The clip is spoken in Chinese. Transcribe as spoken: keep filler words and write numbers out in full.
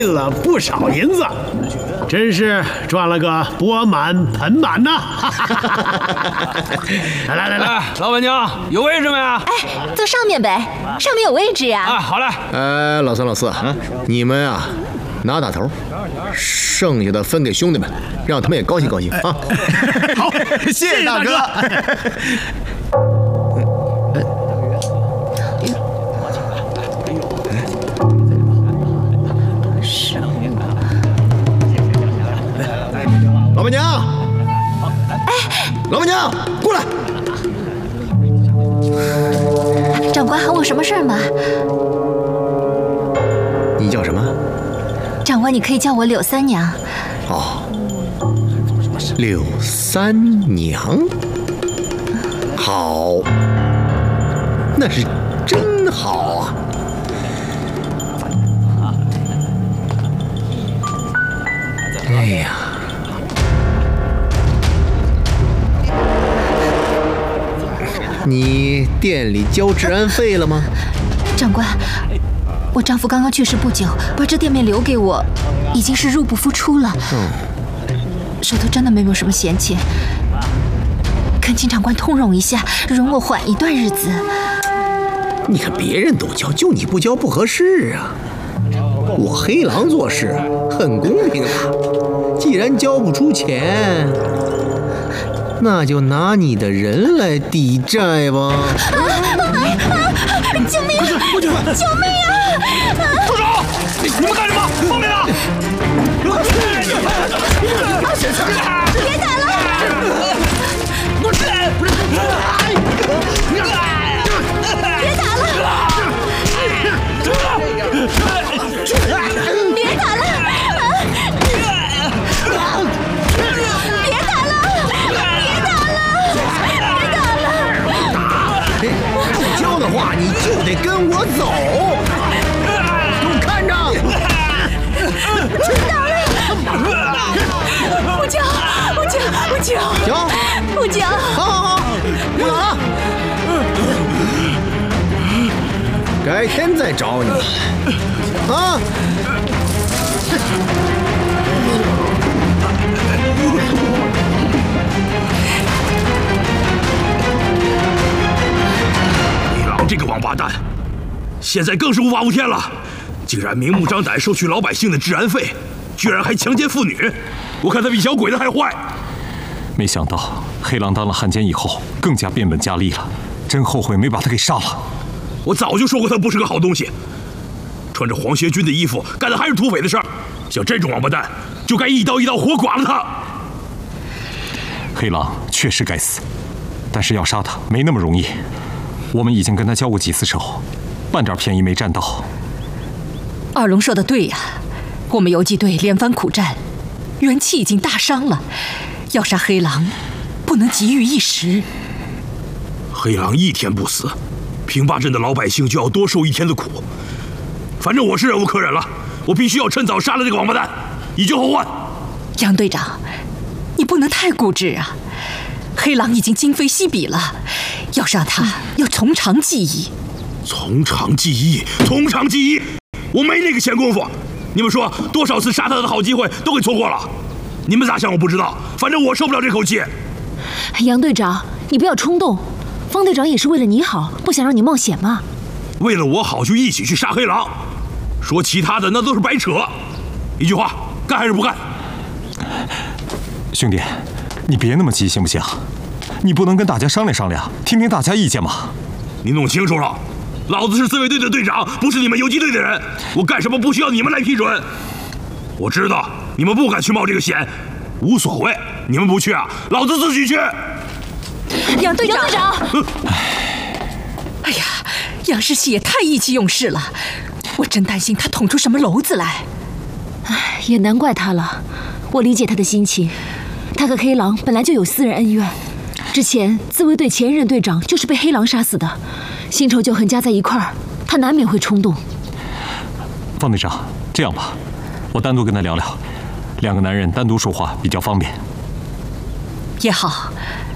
了不少银子，真是赚了个钵满盆满呐！来来来来， 老板娘有位置没啊？ 哎，坐上面呗，上面有位置呀。 啊，好嘞。 呃，老三老四啊，你们啊，拿打头，剩下的分给兄弟们，让他们也高兴高兴啊。 好，谢谢大哥。 老板娘，哎，老板娘，过来。 长官喊我什么事儿吗？ 你叫什么？ 长官，你可以叫我柳三娘。 哦，柳三娘，好，那是真好啊。哎呀。你店里交治安费了吗？ 长官，我丈夫刚刚去世不久，把这店面留给我，已经是入不敷出了。嗯，手头真的没有什么闲钱，恳请长官通融一下，容我缓一段日子。 你看别人都交，就你不交不合适啊！我黑狼做事很公平的，既然交不出钱，那就拿你的人来抵债吧！啊啊！救命！救命啊！ 住手！你你们干什么？放开他！ 别打了！ 我去！别打了！别打了！ 不交的话，你就得跟我走。给我看着！ 打了！不交！不交！不交！ 交！ 不交！ 好好好，不打了。改天再找你啊！ 这个王八蛋，现在更是无法无天了，竟然明目张胆收取老百姓的治安费，居然还强奸妇女！我看他比小鬼子还坏。 没想到黑狼当了汉奸以后，更加变本加厉了，真后悔没把他给杀了。 我早就说过他不是个好东西，穿着黄学军的衣服，干的还是土匪的事儿。像这种王八蛋，就该一刀一刀活剐了他。 黑狼确实该死，但是要杀他没那么容易。我们已经跟他交过几次手，半点便宜没占到。 二龙说的对呀，我们游击队连番苦战，元气已经大伤了，要杀黑狼，不能急于一时。 黑狼一天不死，平坝镇的老百姓就要多受一天的苦。反正我是忍无可忍了，我必须要趁早杀了这个王八蛋，以绝后患。 杨队长，你不能太固执啊！黑狼已经今非昔比了，要杀他要从长计议。 从长计议，从长计议，我没那个闲工夫。你们说多少次杀他的好机会都给错过了，你们咋想我不知道，反正我受不了这口气。 杨队长，你不要冲动，方队长也是为了你好，不想让你冒险嘛。 为了我好就一起去杀黑狼，说其他的那都是白扯。一句话，干还是不干？ 兄弟，你别那么急行不行？你不能跟大家商量商量，听听大家意见吗？ 你弄清楚了，老子是自卫队的队长，不是你们游击队的人，我干什么不需要你们来批准。我知道你们不敢去冒这个险，无所谓，你们不去啊，老子自己去。 杨队长， 杨队长， 哎呀，杨世喜也太意气用事了，我真担心他捅出什么篓子来。 哎，也难怪他了，我理解他的心情。他和黑狼本来就有私人恩怨，之前自卫队前任队长就是被黑狼杀死的，新仇旧恨加在一块儿，他难免会冲动。 方队长，这样吧，我单独跟他聊聊，两个男人单独说话比较方便。 也好，